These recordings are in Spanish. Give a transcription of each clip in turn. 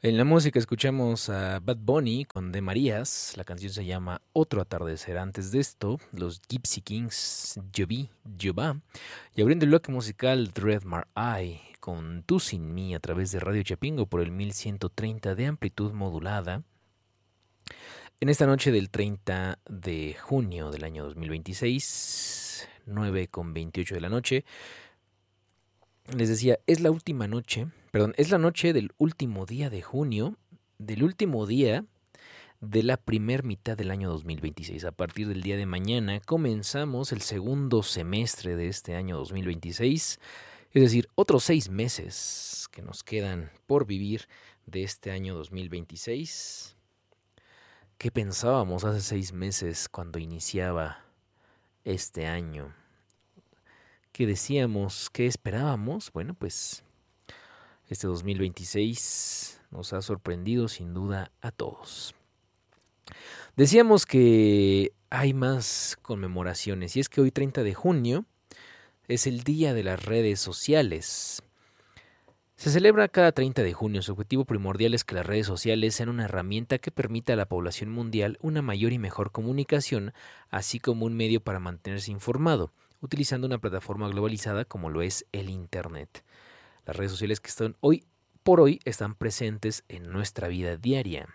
En la música escuchamos a Bad Bunny con De Marías. La canción se llama Otro Atardecer. Antes de esto, los Gypsy Kings, Jova. Y abriendo el bloque musical, Dread Mar Eye con Tú Sin Mí a través de Radio Chapingo por el 1130 de amplitud modulada. En esta noche del 30 de junio del año 2026, 9:28 de la noche, les decía, es la última noche, perdón, es la noche del último día de junio, del último día de la primer mitad del año 2026. A partir del día de mañana comenzamos el segundo semestre de este año 2026, es decir, otros 6 meses que nos quedan por vivir de este año 2026. ¿Qué pensábamos hace 6 meses cuando iniciaba este año? ¿Qué decíamos? ¿Qué esperábamos? Bueno, pues este 2026 nos ha sorprendido sin duda a todos. Decíamos que hay más conmemoraciones y es que hoy 30 de junio es el Día de las Redes Sociales. Se celebra cada 30 de junio. Su objetivo primordial es que las redes sociales sean una herramienta que permita a la población mundial una mayor y mejor comunicación, así como un medio para mantenerse informado, utilizando una plataforma globalizada como lo es el Internet. Las redes sociales que están hoy por hoy están presentes en nuestra vida diaria.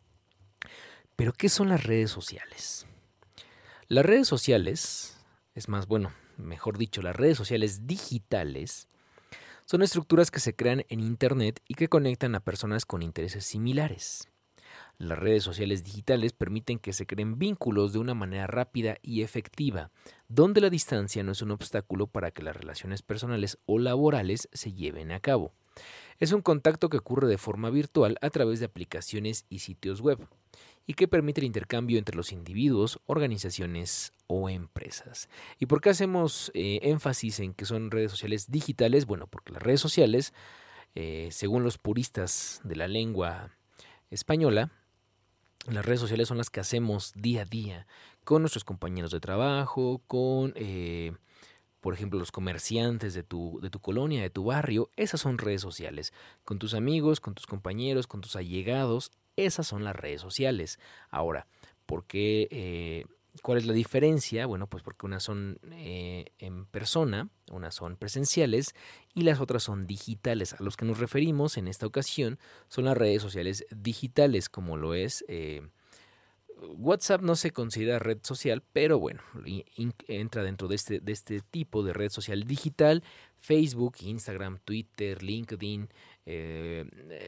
Pero, ¿qué son las redes sociales? Las redes sociales, mejor dicho, las redes sociales digitales son estructuras que se crean en Internet y que conectan a personas con intereses similares. Las redes sociales digitales permiten que se creen vínculos de una manera rápida y efectiva, donde la distancia no es un obstáculo para que las relaciones personales o laborales se lleven a cabo. Es un contacto que ocurre de forma virtual a través de aplicaciones y sitios web, y que permite el intercambio entre los individuos, organizaciones o empresas. ¿Y por qué hacemos énfasis en que son redes sociales digitales? Bueno, porque las redes sociales, según los puristas de la lengua española, las redes sociales son las que hacemos día a día con nuestros compañeros de trabajo, con, por ejemplo, los comerciantes de tu colonia, de tu barrio. Esas son redes sociales. Con tus amigos, con tus compañeros, con tus allegados. Esas son las redes sociales. Ahora, ¿por qué? ¿Cuál es la diferencia? Bueno, pues porque unas son en persona, unas son presenciales y las otras son digitales. A los que nos referimos en esta ocasión son las redes sociales digitales, como lo es WhatsApp. No se considera red social, pero bueno, entra dentro de este tipo de red social digital. Facebook, Instagram, Twitter, LinkedIn, eh,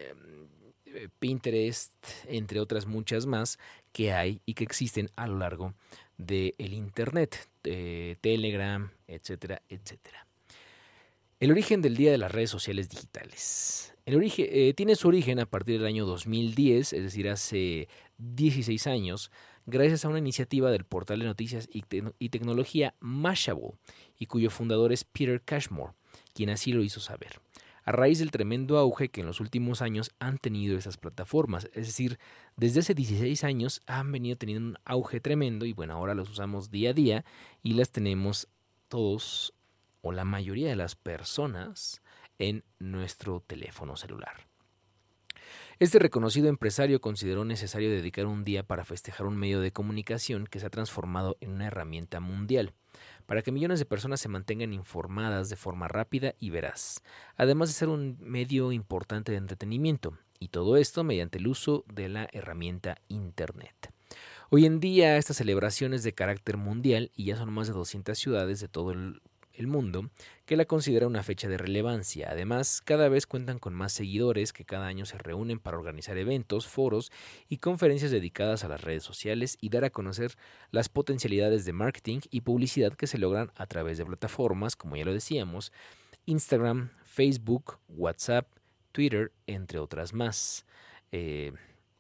Pinterest, entre otras muchas más que hay y que existen a lo largo del Internet, Telegram, etcétera, etcétera. El origen del Día de las Redes Sociales Digitales. Tiene su origen a partir del año 2010, es decir, hace 16 años, gracias a una iniciativa del portal de noticias y tecnología Mashable, y cuyo fundador es Peter Cashmore, quien así lo hizo saber. A raíz del tremendo auge que en los últimos años han tenido esas plataformas, es decir, desde hace 16 años han venido teniendo un auge tremendo y bueno, ahora los usamos día a día y las tenemos todos o la mayoría de las personas en nuestro teléfono celular. Este reconocido empresario consideró necesario dedicar un día para festejar un medio de comunicación que se ha transformado en una herramienta mundial, para que millones de personas se mantengan informadas de forma rápida y veraz, además de ser un medio importante de entretenimiento, y todo esto mediante el uso de la herramienta Internet. Hoy en día esta celebración es de carácter mundial y ya son más de 200 ciudades de todo el mundo que la considera una fecha de relevancia. Además, cada vez cuentan con más seguidores que cada año se reúnen para organizar eventos, foros y conferencias dedicadas a las redes sociales y dar a conocer las potencialidades de marketing y publicidad que se logran a través de plataformas, como ya lo decíamos, Instagram, Facebook, WhatsApp, Twitter, entre otras más. Eh,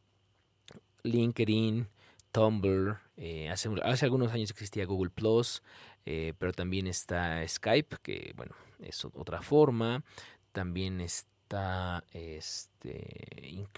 LinkedIn, Tumblr, hace algunos años existía Google Plus, pero también está Skype, que bueno, es otra forma. También está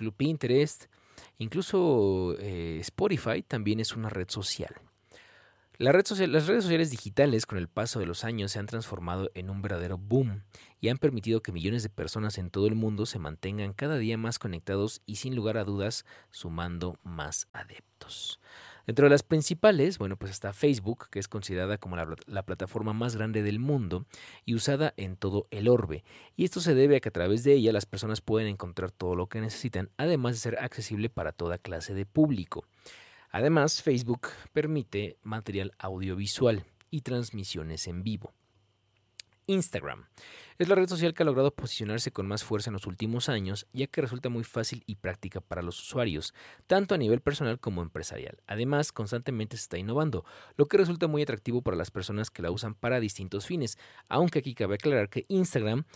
Pinterest, incluso Spotify también es una red social. Las redes sociales digitales con el paso de los años se han transformado en un verdadero boom y han permitido que millones de personas en todo el mundo se mantengan cada día más conectados y sin lugar a dudas sumando más adeptos. Dentro de las principales, bueno, pues está Facebook, que es considerada como la plataforma más grande del mundo y usada en todo el orbe. Y esto se debe a que a través de ella las personas pueden encontrar todo lo que necesitan, además de ser accesible para toda clase de público. Además, Facebook permite material audiovisual y transmisiones en vivo. Instagram es la red social que ha logrado posicionarse con más fuerza en los últimos años, ya que resulta muy fácil y práctica para los usuarios, tanto a nivel personal como empresarial. Además, constantemente se está innovando, lo que resulta muy atractivo para las personas que la usan para distintos fines, aunque aquí cabe aclarar que Instagram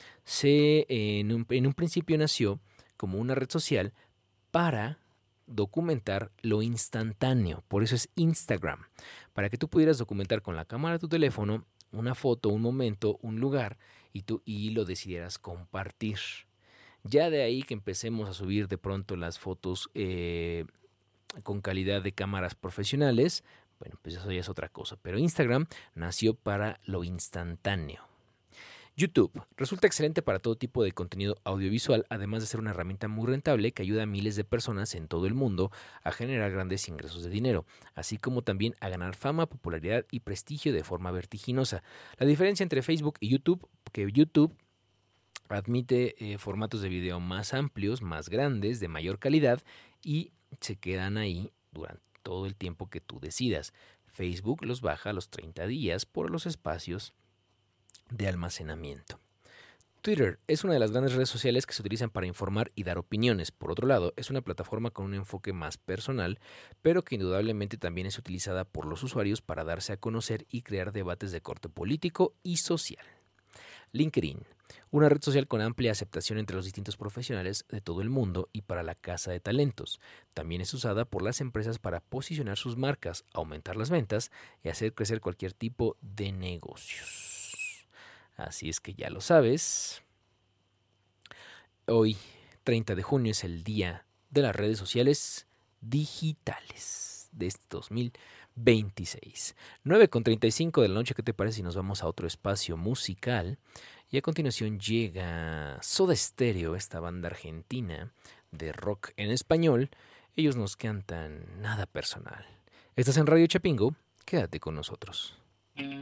en un principio nació como una red social para documentar lo instantáneo. Por eso es Instagram. Para que tú pudieras documentar con la cámara de tu teléfono una foto, un momento, un lugar y lo decidieras compartir. Ya de ahí que empecemos a subir de pronto las fotos con calidad de cámaras profesionales, bueno, pues eso ya es otra cosa. Pero Instagram nació para lo instantáneo. YouTube resulta excelente para todo tipo de contenido audiovisual, además de ser una herramienta muy rentable que ayuda a miles de personas en todo el mundo a generar grandes ingresos de dinero, así como también a ganar fama, popularidad y prestigio de forma vertiginosa. La diferencia entre Facebook y YouTube, que YouTube admite formatos de video más amplios, más grandes, de mayor calidad y se quedan ahí durante todo el tiempo que tú decidas. Facebook los baja a los 30 días por los espacios de almacenamiento. Twitter es una de las grandes redes sociales que se utilizan para informar y dar opiniones. Por otro lado, es una plataforma con un enfoque más personal, pero que indudablemente también es utilizada por los usuarios para darse a conocer y crear debates de corte político y social. LinkedIn, una red social con amplia aceptación entre los distintos profesionales de todo el mundo y para la caza de talentos. También es usada por las empresas para posicionar sus marcas, aumentar las ventas y hacer crecer cualquier tipo de negocios. Así es que ya lo sabes. Hoy, 30 de junio, es el día de las redes sociales digitales de este 2026. 9:35 de la noche, ¿qué te parece si nos vamos a otro espacio musical? Y a continuación llega Soda Stereo, esta banda argentina de rock en español. Ellos nos cantan Nada Personal. Estás en Radio Chapingo, quédate con nosotros.